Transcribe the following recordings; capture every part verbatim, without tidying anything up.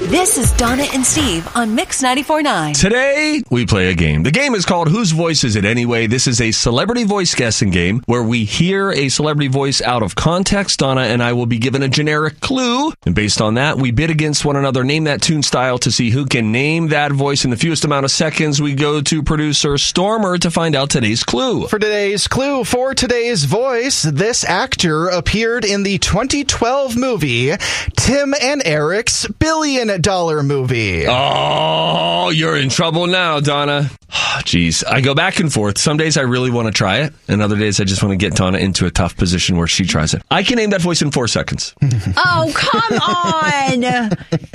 This is Donna and Steve on Mix ninety-four point nine. Today, we play a game. The game is called Whose Voice Is It Anyway? This is a celebrity voice guessing game where we hear a celebrity voice out of context. Donna and I will be given a generic clue. And based on that, we bid against one another, name that tune style to see who can name that voice in the fewest amount of seconds. We go to producer Stormer to find out today's clue. For today's clue, for today's voice, this actor appeared in the twenty twelve movie Tim and Eric's Billion Dollar Movie. Oh, you're in trouble now, Donna. Jeez, I go back and forth. Some days I really want to try it, and other days I just want to get Donna into a tough position where she tries it. I can name that voice in four seconds. Oh, come on.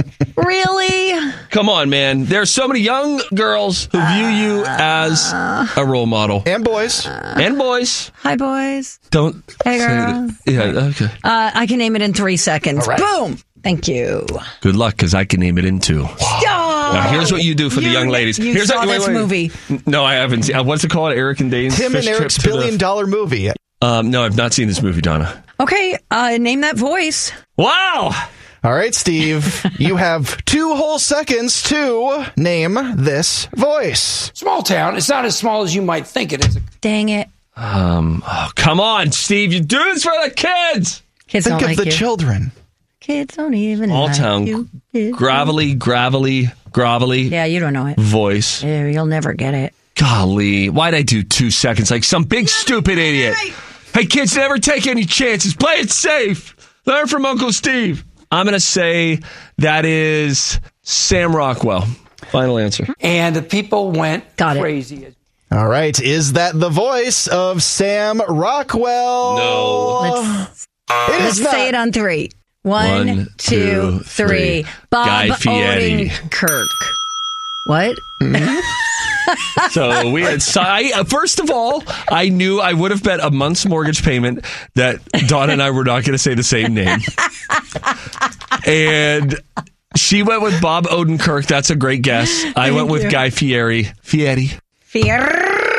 Really? Come on, man. There are so many young girls who view you as a role model. And boys. And boys. Hi, boys. Don't Hey, say girls. that. Yeah, okay. Uh, I can name it in three seconds. All right. Boom. Thank you. Good luck, because I can name it in two. Oh, Now, here's what you do for the you- young ladies. You Here's saw what, wait, this wait. movie. No, I haven't seen. Uh, what's it called? Eric and Dane's Tim and Fish Eric's Trip to Billion the- Dollar Movie. Um, no, I've not seen this movie, Donna. Okay, uh, name that voice. Wow! All right, Steve, you have two whole seconds to name this voice. Small town. It's not as small as you might think it is. Dang it. Um, oh, come on, Steve. You do this for the kids. Kids Think don't of like the you. children. Kids don't even All like town, you. Kids gravelly, gravelly, gravelly Yeah, you don't know it. voice. Yeah, you'll never get it. Golly, why'd I do two seconds like some big stupid idiot? Hey, kids, never take any chances. Play it safe. Learn from Uncle Steve. I'm going to say that is Sam Rockwell. Final answer. And the people went Got it. crazy. All right, is that the voice of Sam Rockwell? No. Let's, It let's is not. say it on three. One, One, two, two, three. three. Bob Guy Fieri. Odenkirk. What? So we had. So I, uh, first of all, I knew I would have bet a month's mortgage payment that Donna and I were not going to say the same name. And she went with Bob Odenkirk. That's a great guess. I went with you. Guy Fieri. Fieri. Fier.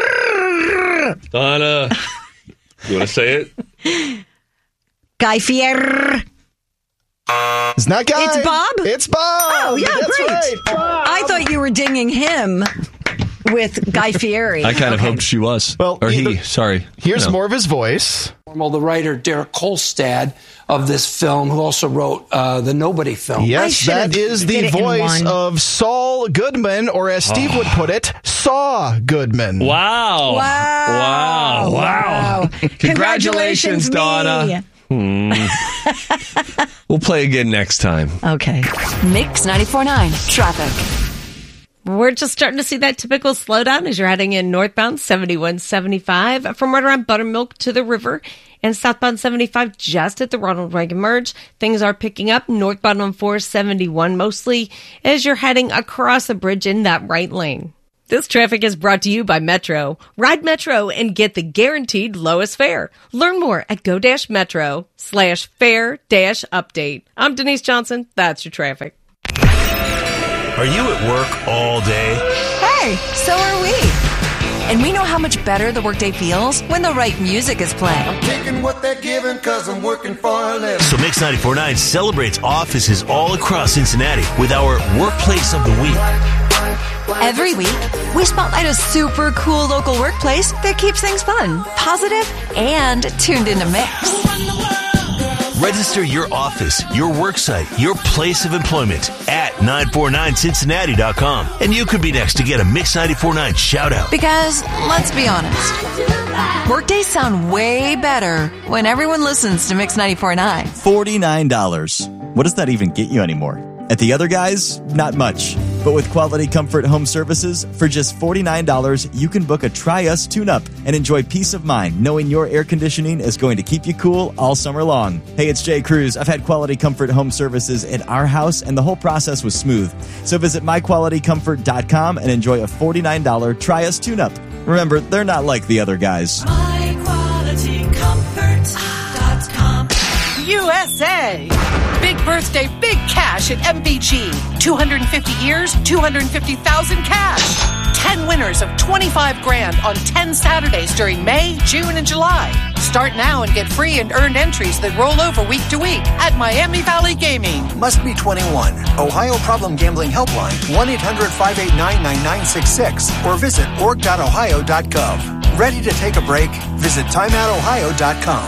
Donna, you want to say it? Guy Fier. It's not Guy. It's Bob? It's Bob. Oh, yeah, That's great. right. Bob. I thought you were dinging him with Guy Fieri. I kind of Okay. hoped she was. Well, or he. either- Sorry. Here's No. more of his voice. Well, the writer Derek Kolstad of this film, who also wrote uh, the Nobody film. Yes, should've that is did the it in voice one. of Saul Goodman, or as Steve would put it, Saw Goodman. Wow. Wow. Wow. Wow. Congratulations, Congratulations, Donna. Hmm. We'll play again next time. Okay. Mix ninety-four point nine. Traffic. We're just starting to see that typical slowdown as you're heading in northbound seventy-one seventy-five from right around Buttermilk to the river, and southbound seventy-five just at the Ronald Reagan merge. Things are picking up northbound on four seventy-one mostly as you're heading across a bridge in that right lane. This traffic is brought to you by Metro. Ride Metro and get the guaranteed lowest fare. Learn more at go-metro slash fare dash update. I'm Denise Johnson. That's your traffic. Are you at work all day? Hey, so are we. And we know how much better the workday feels when the right music is playing. Taking what they're giving cause I'm working for a living. So Mix ninety-four point nine celebrates offices all across Cincinnati with our Workplace of the Week. Every week, we spotlight a super cool local workplace that keeps things fun, positive, and tuned into Mix. Register your office, your worksite, your place of employment at nine four nine cincinnati dot com. And you could be next to get a Mix ninety-four point nine shout out. Because, let's be honest, workdays sound way better when everyone listens to Mix ninety-four point nine. forty-nine dollars. What does that even get you anymore? At the other guys, not much. But with Quality Comfort Home Services, for just forty-nine dollars, you can book a Try Us tune-up and enjoy peace of mind knowing your air conditioning is going to keep you cool all summer long. Hey, it's Jay Cruz. I've had Quality Comfort Home Services at our house, and the whole process was smooth. So visit my quality comfort dot com and enjoy a forty-nine dollars Try Us tune-up. Remember, they're not like the other guys. my quality comfort dot com. U S A. Big birthday, big cash at M B G. two hundred fifty years, two hundred fifty thousand cash. ten winners of twenty-five grand on ten Saturdays during May, June, and July. Start now and get free and earned entries that roll over week to week at Miami Valley Gaming. Must be twenty-one. Ohio Problem Gambling Helpline, one eight hundred five eight nine nine nine six six, or visit org dot ohio dot gov. Ready to take a break? Visit time out ohio dot com.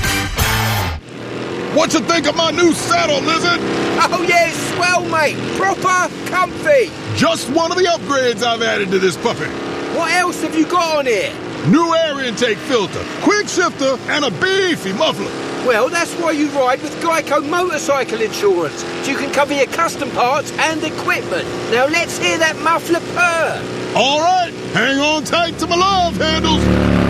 What you think of my new saddle, Lizard? Oh yeah, it's swell, mate. Proper comfy. Just one of the upgrades I've added to this puppy. What else have you got on here? New air intake filter, quick shifter, and a beefy muffler. Well, that's why you ride with Geico Motorcycle Insurance, so you can cover your custom parts and equipment. Now let's hear that muffler purr. All right, hang on tight to my love handles.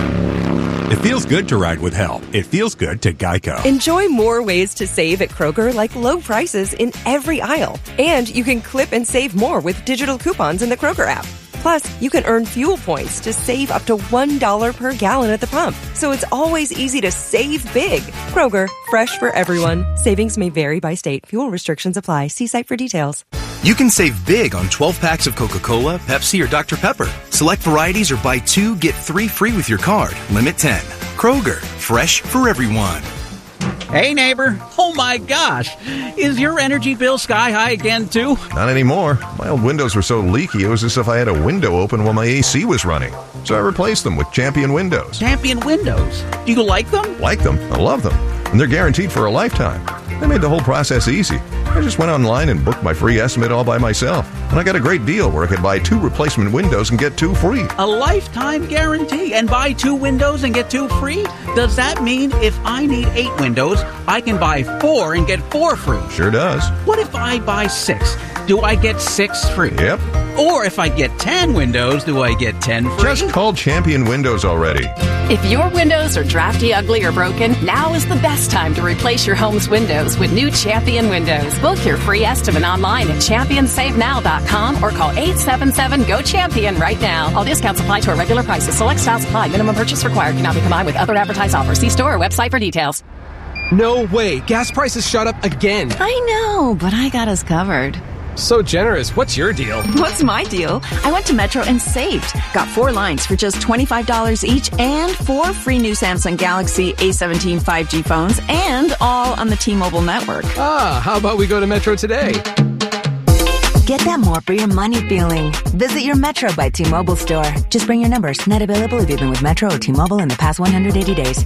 It feels good to ride with help. It feels good to Geico. Enjoy more ways to save at Kroger, like low prices in every aisle. And you can clip and save more with digital coupons in the Kroger app. Plus, you can earn fuel points to save up to one dollar per gallon at the pump. So it's always easy to save big. Kroger, fresh for everyone. Savings may vary by state. Fuel restrictions apply. See site for details. You can save big on twelve packs of Coca-Cola, Pepsi, or Doctor Pepper. Select varieties or buy two, get three free with your card. Limit ten. Kroger, fresh for everyone. Hey, neighbor. Oh, my gosh. Is your energy bill sky high again, too? Not anymore. My old windows were so leaky, it was as if I had a window open while my A C was running. So I replaced them with Champion Windows. Champion Windows? Do you like them? Like them. I love them. And they're guaranteed for a lifetime. They made the whole process easy. I just went online and booked my free estimate all by myself. And I got a great deal where I could buy two replacement windows and get two free. A lifetime guarantee and buy two windows and get two free? Does that mean if I need eight windows, I can buy four and get four free? Sure does. What if I buy six? Do I get six free? Yep. Or if I get ten windows, do I get ten free? Just call Champion Windows already. If your windows are drafty, ugly, or broken, now is the best time to replace your home's windows with new Champion Windows. Book your free estimate online at champion save now dot com or call eight seven seven, G O CHAMPION right now. All discounts apply to our regular prices. Select styles apply. Minimum purchase required. Cannot be combined with other advertised offers. See store or website for details. No way. Gas prices shot up again. I know, but I got us covered. So generous. What's your deal? What's my deal? I went to Metro and saved. Got four lines for just twenty-five dollars each and four free new Samsung Galaxy A seventeen five G phones, and all on the T-Mobile network. Ah, how about we go to Metro today? Get that more for your money feeling. Visit your Metro by T-Mobile store. Just bring your numbers. Not available if you've been with Metro or T-Mobile in the past one hundred eighty days.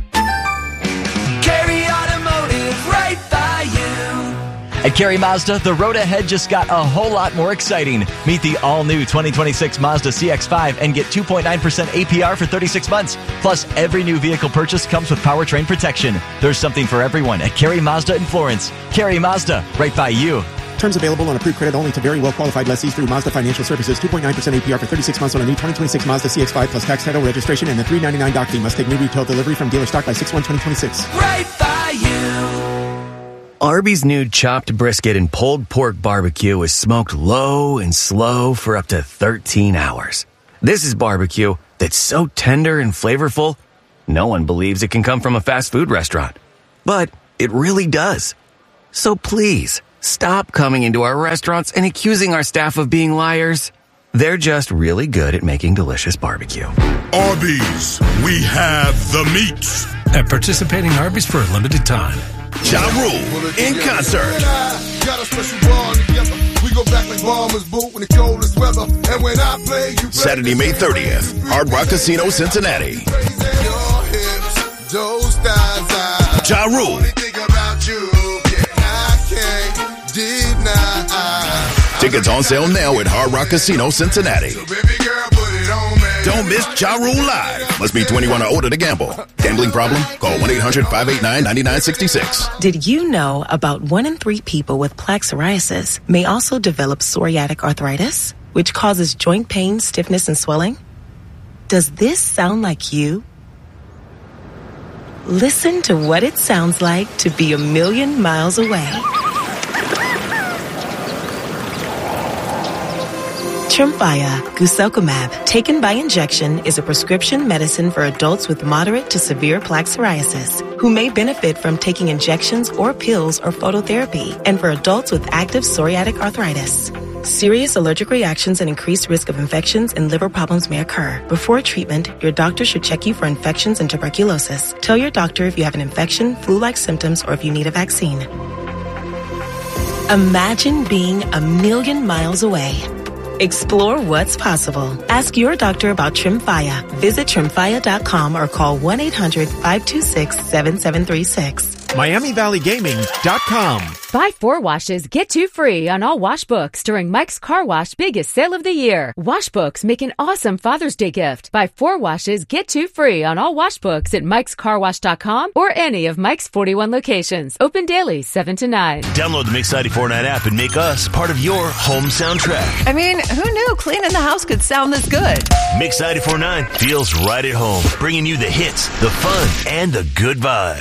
Carry Automotive, right by you. At Carey Mazda, the road ahead just got a whole lot more exciting. Meet the all-new twenty twenty-six Mazda C X five and get two point nine percent A P R for thirty-six months. Plus, every new vehicle purchase comes with powertrain protection. There's something for everyone at Carey Mazda in Florence. Carey Mazda, right by you. Terms available on approved credit only to very well-qualified lessees through Mazda Financial Services. two point nine percent A P R for thirty-six months on a new twenty twenty-six Mazda C X five plus tax, title, registration, and the three ninety-nine doc fee. Must take new retail delivery from dealer stock by six one twenty twenty-six. Right by you. Arby's new chopped brisket and pulled pork barbecue is smoked low and slow for up to thirteen hours. This is barbecue that's so tender and flavorful, no one believes it can come from a fast food restaurant. But it really does. So please, stop coming into our restaurants and accusing our staff of being liars. They're just really good at making delicious barbecue. Arby's, we have the meats. At participating Arby's for a limited time. Ja Rule in concert. Saturday, May thirtieth, Hard Rock Casino, Cincinnati. Ja Rule. Tickets on sale now at Hard Rock Casino, Cincinnati. Don't miss Ja Rule Live. Must be twenty-one or older to gamble. Gambling problem? Call one eight hundred five eight nine nine nine six six. Did you know about one in three people with plaque psoriasis may also develop psoriatic arthritis, which causes joint pain, stiffness, and swelling? Does this sound like you? Listen to what it sounds like to be a million miles away. Tremfya, guselkumab, taken by injection, is a prescription medicine for adults with moderate to severe plaque psoriasis who may benefit from taking injections or pills or phototherapy, and for adults with active psoriatic arthritis. Serious allergic reactions and increased risk of infections and liver problems may occur. Before treatment, your doctor should check you for infections and tuberculosis. Tell your doctor if you have an infection, flu-like symptoms, or if you need a vaccine. Imagine being a million miles away. Explore what's possible. Ask your doctor about Tremfya. Visit tremfya dot com or call one eight hundred five two six seven seven three six. Miami Valley Gaming dot com. Buy four washes, get two free on all wash books during Mike's Car Wash biggest sale of the year. Wash books make an awesome Father's Day gift. Buy four washes, get two free on all wash books at mikes car wash dot com or any of Mike's forty-one locations. Open daily, seven to nine. Download the Mix ninety-four point nine app and make us part of your home soundtrack. I mean, who knew cleaning the house could sound this good? Mix ninety-four point nine feels right at home, bringing you the hits, the fun, and the good vibes.